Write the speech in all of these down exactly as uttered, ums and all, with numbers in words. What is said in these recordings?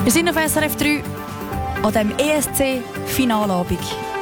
Wir sind auf S R F drei an dem E S C-Finalabend.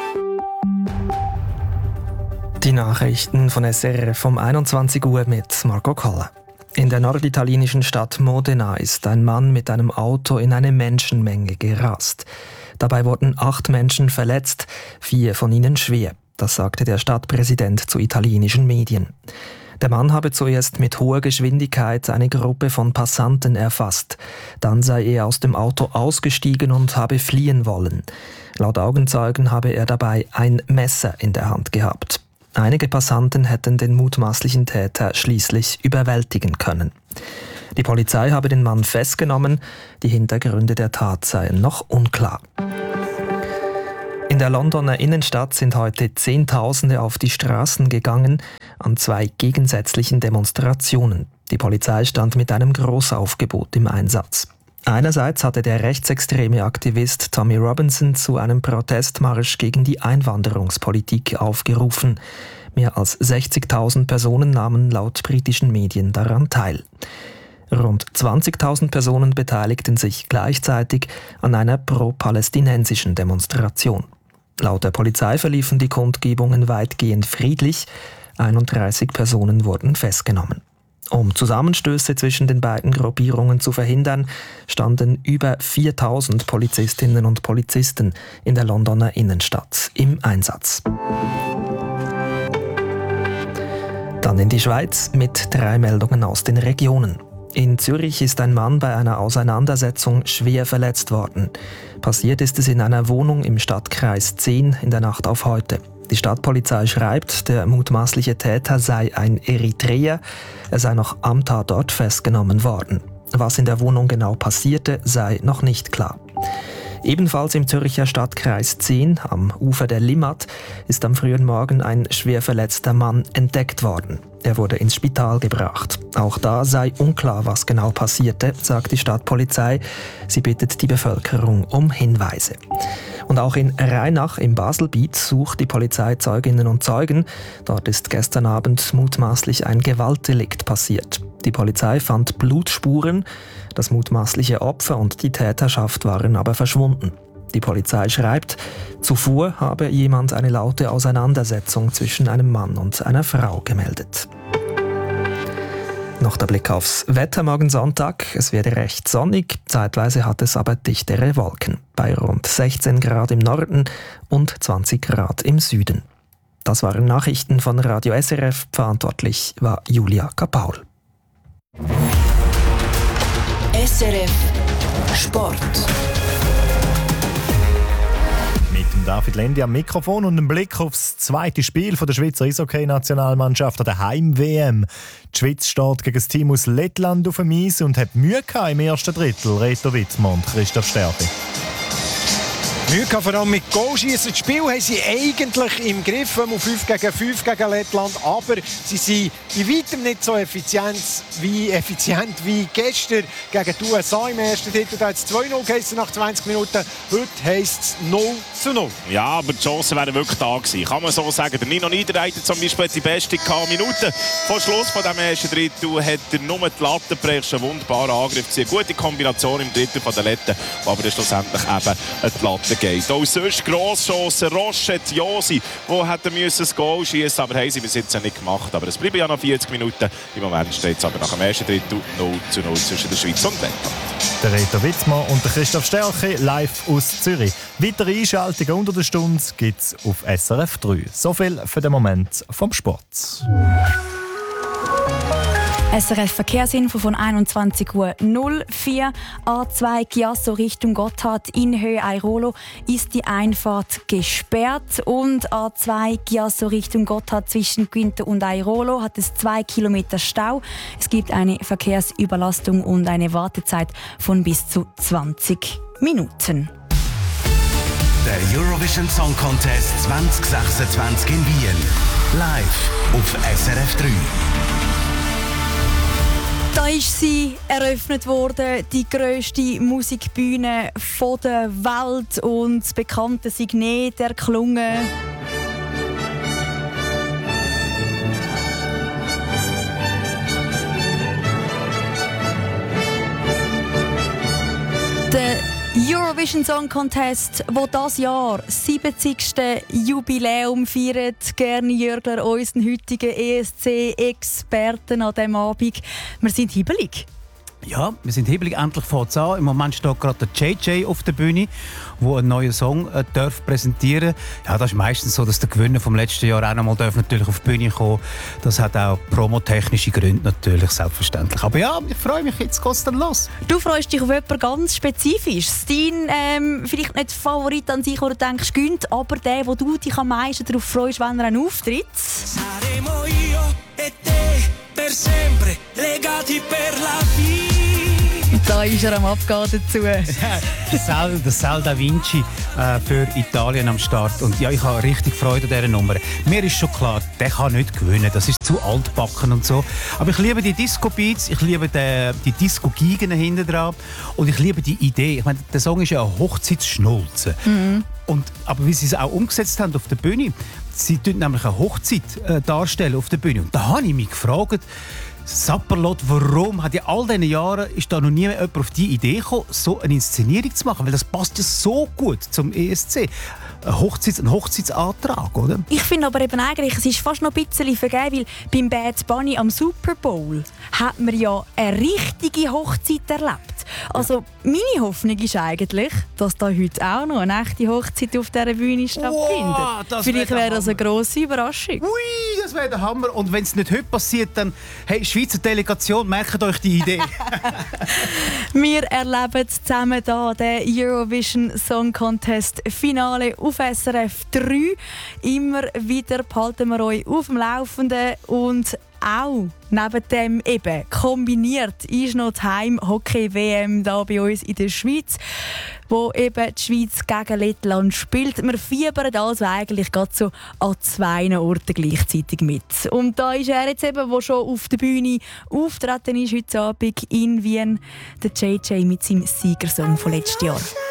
Die Nachrichten von S R F um einundzwanzig Uhr mit Marco Koller. In der norditalienischen Stadt Modena ist ein Mann mit einem Auto in eine Menschenmenge gerast. Dabei wurden acht Menschen verletzt, vier von ihnen schwer. Das sagte der Stadtpräsident zu italienischen Medien. Der Mann habe zuerst mit hoher Geschwindigkeit eine Gruppe von Passanten erfasst. Dann sei er aus dem Auto ausgestiegen und habe fliehen wollen. Laut Augenzeugen habe er dabei ein Messer in der Hand gehabt. Einige Passanten hätten den mutmaßlichen Täter schließlich überwältigen können. Die Polizei habe den Mann festgenommen. Die Hintergründe der Tat seien noch unklar. In der Londoner Innenstadt sind heute Zehntausende auf die Straßen gegangen an zwei gegensätzlichen Demonstrationen. Die Polizei stand mit einem Großaufgebot im Einsatz. Einerseits hatte der rechtsextreme Aktivist Tommy Robinson zu einem Protestmarsch gegen die Einwanderungspolitik aufgerufen. Mehr als sechzigtausend Personen nahmen laut britischen Medien daran teil. Rund zwanzigtausend Personen beteiligten sich gleichzeitig an einer pro-palästinensischen Demonstration. Laut der Polizei verliefen die Kundgebungen weitgehend friedlich. einunddreißig Personen wurden festgenommen. Um Zusammenstöße zwischen den beiden Gruppierungen zu verhindern, standen über viertausend Polizistinnen und Polizisten in der Londoner Innenstadt im Einsatz. Dann in die Schweiz mit drei Meldungen aus den Regionen. In Zürich ist ein Mann bei einer Auseinandersetzung schwer verletzt worden. Passiert ist es in einer Wohnung im Stadtkreis zehn in der Nacht auf heute. Die Stadtpolizei schreibt, der mutmaßliche Täter sei ein Eritreer. Er sei noch am Tatort festgenommen worden. Was in der Wohnung genau passierte, sei noch nicht klar. Ebenfalls im Zürcher Stadtkreis zehn, am Ufer der Limmat, ist am frühen Morgen ein schwer verletzter Mann entdeckt worden. Er wurde ins Spital gebracht. Auch da sei unklar, was genau passierte, sagt die Stadtpolizei. Sie bittet die Bevölkerung um Hinweise. Und auch in Rheinach im Baselbiet sucht die Polizei Zeuginnen und Zeugen. Dort ist gestern Abend mutmaßlich ein Gewaltdelikt passiert. Die Polizei fand Blutspuren. Das mutmaßliche Opfer und die Täterschaft waren aber verschwunden. Die Polizei schreibt, zuvor habe jemand eine laute Auseinandersetzung zwischen einem Mann und einer Frau gemeldet. Noch der Blick aufs Wetter morgen Sonntag. Es werde recht sonnig, zeitweise hat es aber dichtere Wolken. Bei rund sechzehn Grad im Norden und zwanzig Grad im Süden. Das waren Nachrichten von Radio S R F. Verantwortlich war Julia Kapaul. S R F Sport. Mit dem David Lendi am Mikrofon und einem Blick aufs zweite Spiel der Schweizer Eishockey-Nationalmannschaft an der Heim-W M. Die Schweiz steht gegen das Team aus Lettland auf dem Eis und hat Mühe im ersten Drittel. Reto Wittmann und Christoph Stärke. Mühe vor allem mit Goalschießen. Das Spiel haben sie eigentlich im Griff, um fünf gegen fünf gegen Lettland, aber sie sind bei weitem nicht so effizient wie, effizient wie gestern gegen die U S A im ersten Drittel. Da hat es zwei null geheißen nach zwanzig Minuten, heute heisst es null zu null. Ja, aber die Chancen wären wirklich da gewesen, kann man so sagen. Der Nino Niederreiter zum Beispiel hat die beste Minute vor Schluss von dem ersten Drittel, hat er nur die Latte gebracht, einen wunderbaren Angriff, eine gute Kombination im Drittel von der Letten, aber dann schlussendlich eben die Latte geht. Auch sonst Grosschancen, Roche, Josi, die hätten müssen das Goal schießen, aber haben sie bis jetzt nicht gemacht. Aber es bleiben ja noch vierzig Minuten. Im Moment steht es aber nach dem ersten Drittel null zu null zwischen der Schweiz und Lettland. Der Reto Witzmann und der Christoph Stärke live aus Zürich. Weitere Einschaltungen unter der Stunde gibt es auf S R F drei. So viel für den Moment vom Sport. S R F Verkehrsinfo von einundzwanzig Uhr null vier. A zwei Chiasso Richtung Gotthard in Höhe Airolo ist die Einfahrt gesperrt. Und A zwei Chiasso Richtung Gotthard zwischen Quinto und Airolo hat es zwei Kilometer Stau. Es gibt eine Verkehrsüberlastung und eine Wartezeit von bis zu zwanzig Minuten. Der Eurovision Song Contest zwanzig sechsundzwanzig in Wien. Live auf S R F drei. Da ist sie eröffnet worden, die grösste Musikbühne von der Welt, und das bekannte Signet erklungen. Der Eurovision Song Contest, wo das Jahr siebzigste Jubiläum feiert. Gerne Jürgler, unseren heutigen E S C-Experten an diesem Abend. Wir sind hibbelig. Ja, wir sind hibbelig, endlich fängt es an. Im Moment steht gerade der J J auf der Bühne, der einen neuen Song äh, darf präsentieren darf. Ja, das ist meistens so, dass der Gewinner vom letzten Jahr auch noch mal natürlich auf die Bühne kommen. Das hat auch promotechnische Gründe natürlich, selbstverständlich. Aber ja, ich freue mich, jetzt geht es dann los. Du freust dich auf jemanden ganz spezifisch. Dein, ähm, vielleicht nicht Favorit an sich, oder du denkst, gönnt, aber der, wo du dich am meisten darauf freust, wenn er einen auftritt. Saremo io e te per sempre legati per la vita. Da ist er am Abgehen dazu. Der Sal, der Sal da Vinci äh, für Italien am Start. Und ja, ich habe richtig Freude an dieser Nummer. Mir ist schon klar, der kann nicht gewinnen. Das ist zu altbacken und so. Aber ich liebe die Disco-Beats, ich liebe die, die Disco-Gigen hinten dran. Und ich liebe die Idee. Ich meine, der Song ist ja eine Hochzeitsschnulze. Mhm. Und, aber wie sie es auch umgesetzt haben auf der Bühne, sie tun nämlich eine Hochzeit äh, darstellen auf der Bühne. Und da habe ich mich gefragt, Sapperlot, warum hat ja all diesen Jahren ist da noch nie jemand auf die Idee gekommen, so eine Inszenierung zu machen? Weil das passt ja so gut zum E S C. Ein, Hochzeits-, ein Hochzeitsantrag, oder? Ich finde aber eben eigentlich, es ist fast noch ein bisschen vergeben, weil beim Bad Bunny am Super Bowl hat man ja eine richtige Hochzeit erlebt. Also meine Hoffnung ist eigentlich, dass da heute auch noch eine echte Hochzeit auf dieser Bühne stattfindet. Wow, Vielleicht wäre das eine grosse Überraschung. Ui, das wäre der Hammer. Und wenn es nicht heute passiert, dann, hey, Schweizer Delegation, merkt euch die Idee. Wir erleben zusammen hier den Eurovision Song Contest Finale auf S R F drei. Immer wieder behalten wir euch auf dem Laufenden und auch neben dem eben kombiniert ist noch die Heim-Hockey-W M hier bei uns in der Schweiz, wo eben die Schweiz gegen Lettland spielt. Wir fiebern also eigentlich gerade so an zwei Orten gleichzeitig mit. Und da ist er jetzt eben, der schon auf der Bühne auftreten ist heute Abend in Wien, der J J mit seinem Siegersong von letztes Jahr.